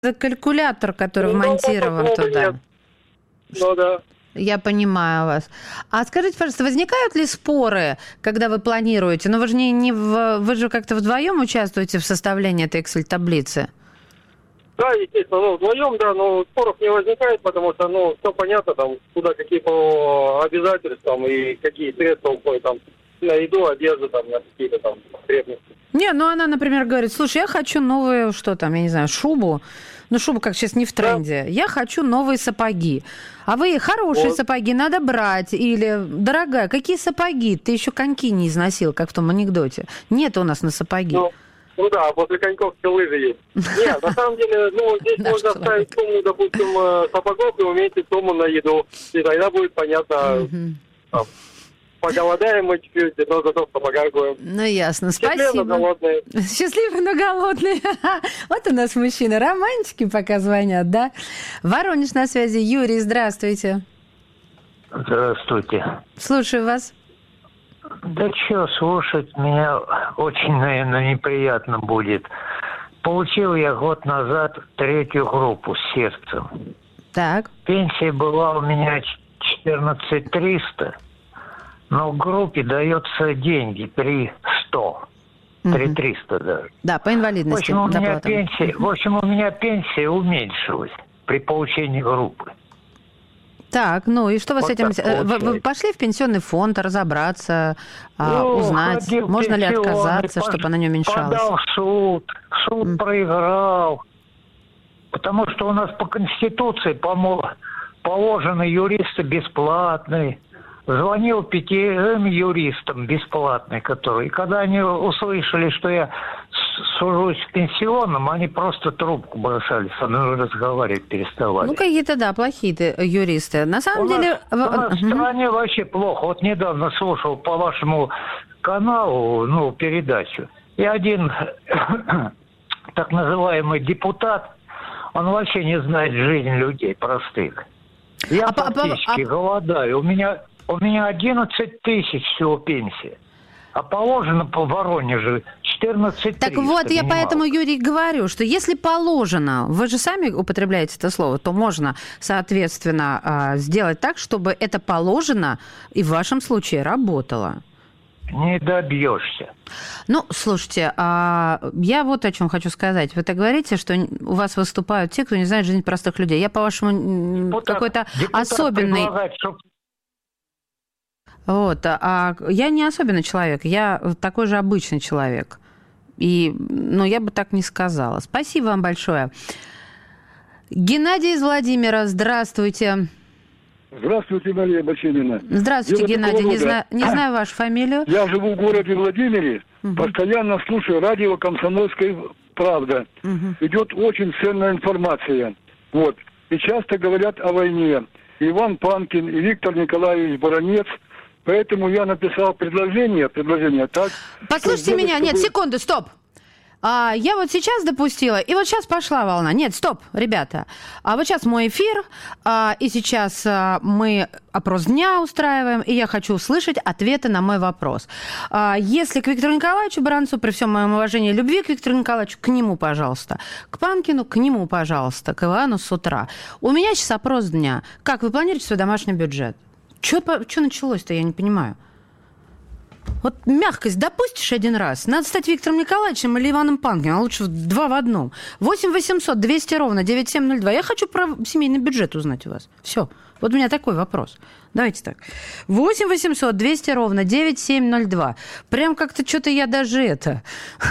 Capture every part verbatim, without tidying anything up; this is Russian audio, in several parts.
Это калькулятор, который Ну, вмонтирован ну, туда. нет. Ну да. Я понимаю вас. А скажите, пожалуйста, возникают ли споры, когда вы планируете? Ну, вы же, не, не в, вы же как-то вдвоем участвуете в составлении этой Excel-таблицы? Да, естественно, ну, вдвоем, да, но споров не возникает, потому что, ну, все понятно, там, куда какие по обязательствам и какие средства уходят, там, на еду, одежду, там, на какие-то там потребности. Не, ну она, например, говорит, слушай, я хочу новую, что там, я не знаю, шубу. Ну, шуба, как сейчас, не в тренде. Да. Я хочу новые сапоги. А вы, хорошие вот. Сапоги надо брать. Или, дорогая, какие сапоги? Ты еще коньки не износил, как в том анекдоте. Нет у нас на сапоги. Ну, ну да, после коньков все лыжи есть. Нет, на самом деле, ну, здесь можно ставить сумму, допустим, сапогов и уменьшить сумму на еду. И тогда будет понятно... Поголодаем мы чуть-чуть, но зато в сапогах будем. Ну, ясно. Спасибо. Счастливы, но голодные. Счастливы, но голодные. Вот у нас мужчины романтики пока звонят, да? Воронеж на связи. Юрий, здравствуйте. Здравствуйте. Слушаю вас. Да что, слушать меня очень, наверное, неприятно будет. Получил я год назад третью группу с сердцем. Так. Пенсия была у меня четырнадцать триста. Но в группе дается деньги три сто, три триста даже. Да, по инвалидности. В общем, у меня пенсия, в общем, у меня пенсия уменьшилась при получении группы. Так, ну и что вы вот с этим... Вы, вы пошли в пенсионный фонд разобраться, ну, узнать, можно ли отказаться, под... чтобы она не уменьшалась? Подал в суд, суд mm. проиграл. Потому что у нас по Конституции положены юристы бесплатные. Звонил пятим юристам бесплатные, которые... И когда они услышали, что я сужусь в пенсионном, они просто трубку бросали, со мной разговаривать переставали. Ну, какие-то, да, плохие юристы. На самом у деле... Нас, у нас в стране вообще плохо. Вот недавно слушал по вашему каналу, ну, передачу. И один так называемый депутат, он вообще не знает жизнь людей простых. Я а, практически а, голодаю. У меня... У меня одиннадцать тысяч всего пенсия. А положено по Воронежу четырнадцать триста. Так вот, я поэтому, Юрий, говорю, что если положено, вы же сами употребляете это слово, то можно, соответственно, сделать так, чтобы это положено и в вашем случае работало. Не добьешься. Ну, слушайте, я вот о чем хочу сказать. Вы так говорите, что у вас выступают те, кто не знает жизнь простых людей. Я, по-вашему, депутат, какой-то депутат особенный... Чтобы... Вот, а я не особенный человек, я такой же обычный человек. И, ну, я бы так не сказала. Спасибо вам большое. Геннадий из Владимира, здравствуйте. Здравствуйте, Мария Бачинина. Здравствуйте, Дело Геннадий. Не, зна... не знаю вашу фамилию. Я живу в городе Владимире, угу. Постоянно слушаю радио «Комсомольская правда». Угу. Идет очень ценная информация. Вот. И часто говорят о войне. Иван Панкин и Виктор Николаевич Баранец. Поэтому я написал предложение, предложение так... Послушайте меня, чтобы... нет, секунду, стоп. А, я вот сейчас допустила, и вот сейчас пошла волна. Нет, стоп, ребята. А вот сейчас мой эфир, а, и сейчас а, мы опрос дня устраиваем, и я хочу услышать ответы на мой вопрос. А, если к Виктору Николаевичу Баранцу, при всем моем уважении и любви к Виктору Николаевичу, к нему, пожалуйста. К Панкину, к нему, пожалуйста. К Ивану с утра. У меня сейчас опрос дня. Как вы планируете свой домашний бюджет? Что началось-то, я не понимаю. Вот мягкость допустишь один раз. Надо стать Виктором Николаевичем или Иваном Панкиным, а лучше два в одном. восемь восемьсот двести ровно девять семь ноль два. Я хочу про семейный бюджет узнать у вас. Все. Вот у меня такой вопрос. Давайте так. восемь восемьсот двести ровно девять семь ноль два. Прям как-то что-то я даже это...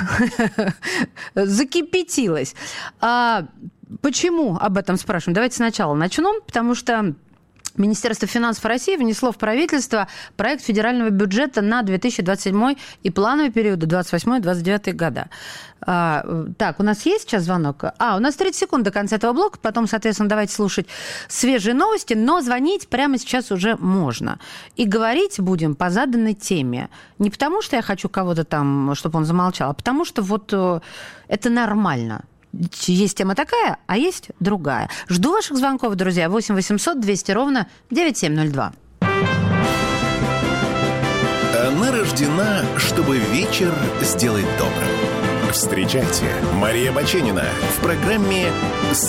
закипятилась. А почему об этом спрашиваем? Давайте сначала начнем, потому что... Министерство финансов России внесло в правительство проект федерального бюджета на две тысячи двадцать седьмой и плановый период двадцать восьмой - двадцать девятый года. А, так, у нас есть сейчас звонок? А, у нас тридцать секунд до конца этого блока, потом, соответственно, давайте слушать свежие новости, но звонить прямо сейчас уже можно. И говорить будем по заданной теме. Не потому, что я хочу кого-то там, чтобы он замолчал, а потому что вот это нормально. Есть тема такая, а есть другая. Жду ваших звонков, друзья. восемь восемьсот двести ровно девять семь ноль два. Она рождена, чтобы вечер сделать добрым. Встречайте, Мария Баченина в программе